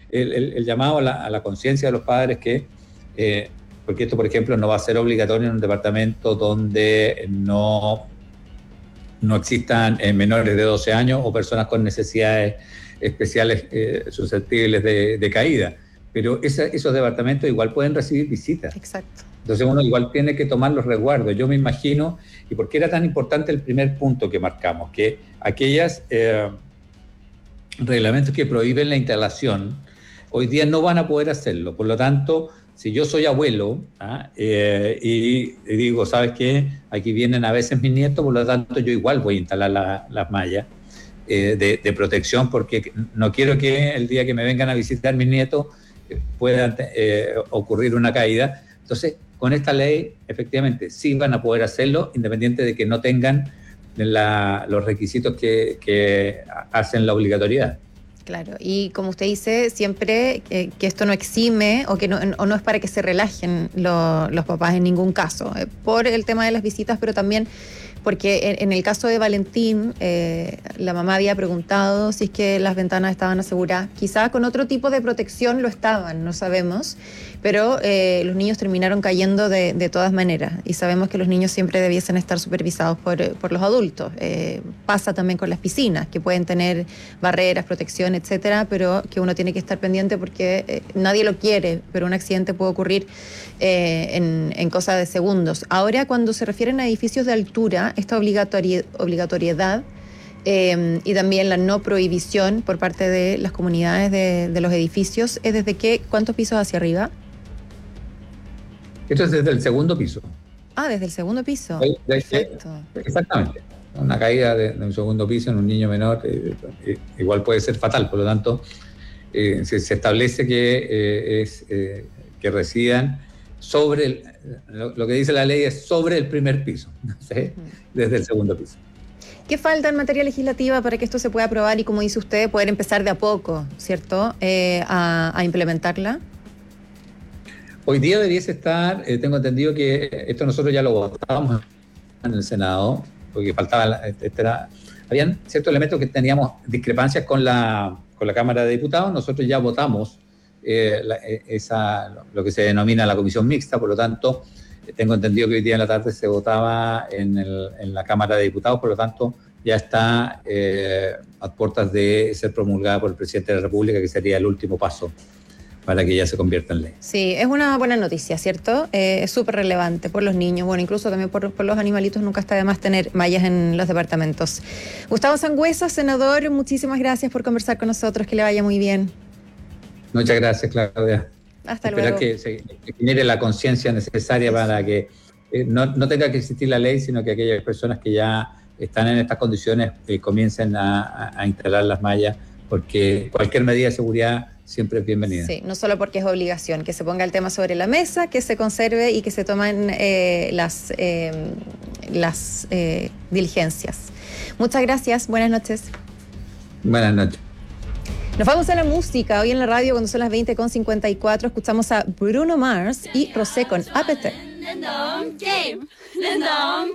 el llamado a la conciencia de los padres porque esto, por ejemplo, no va a ser obligatorio en un departamento donde no existan menores de 12 años o personas con necesidades especiales susceptibles de caída. Pero esos departamentos igual pueden recibir visitas. Exacto. Entonces uno igual tiene que tomar los resguardos. Yo me imagino, y por qué era tan importante el primer punto que marcamos, que aquellas reglamentos que prohíben la instalación, hoy día no van a poder hacerlo. Por lo tanto, si yo soy abuelo y digo, ¿sabes qué? Aquí vienen a veces mis nietos, por lo tanto yo igual voy a instalar las mallas de protección, porque no quiero que el día que me vengan a visitar mis nietos pueda ocurrir una caída. Entonces, con esta ley, efectivamente, sí van a poder hacerlo, independiente de que no tengan los requisitos que hacen la obligatoriedad. Claro, y como usted dice, siempre que esto no exime o no es para que se relajen los papás en ningún caso, por el tema de las visitas, pero también porque en el caso de Valentín, la mamá había preguntado si es que las ventanas estaban aseguradas. Quizá con otro tipo de protección lo estaban, no sabemos, pero los niños terminaron cayendo de todas maneras, y sabemos que los niños siempre debiesen estar supervisados por los adultos. Pasa también con las piscinas, que pueden tener barreras, protección, etcétera, pero que uno tiene que estar pendiente porque nadie lo quiere, pero un accidente puede ocurrir en cosa de segundos. Ahora, cuando se refieren a edificios de altura, esta obligatoriedad y también la no prohibición por parte de las comunidades de los edificios, ¿es desde cuántos pisos hacia arriba? Esto es desde el segundo piso. Ah, desde el segundo piso. Perfecto. Exactamente. Una caída de un segundo piso en un niño menor igual puede ser fatal. Por lo tanto, se establece que residan sobre lo que dice la ley es sobre el primer piso, ¿sí? Desde el segundo piso. ¿Qué falta en materia legislativa para que esto se pueda aprobar y, como dice usted, poder empezar de a poco, ¿cierto?, a implementarla? Hoy día debiese estar, tengo entendido que esto nosotros ya lo votamos en el Senado, porque faltaba, habían ciertos elementos que teníamos discrepancias con la Cámara de Diputados. Nosotros ya votamos lo que se denomina la comisión mixta, por lo tanto, tengo entendido que hoy día en la tarde se votaba en la Cámara de Diputados, por lo tanto, ya está a puertas de ser promulgada por el presidente de la República, que sería el último paso para que ya se convierta en ley. Sí, es una buena noticia, ¿cierto? Es súper relevante por los niños, bueno, incluso también por los animalitos. Nunca está de más tener mallas en los departamentos. Gustavo Sangüesa, senador, muchísimas gracias por conversar con nosotros, que le vaya muy bien. Muchas gracias, Claudia. Hasta luego. Esperar que genere la conciencia necesaria para que no tenga que existir la ley, sino que aquellas personas que ya están en estas condiciones comiencen a instalar las mallas, porque cualquier medida de seguridad siempre es bienvenida. Sí, no solo porque es obligación, que se ponga el tema sobre la mesa, que se conserve y que se tomen las diligencias. Muchas gracias, buenas noches. Buenas noches. Nos vamos a la música. Hoy en la radio, cuando son las 20:54, escuchamos a Bruno Mars y Rosé con APT.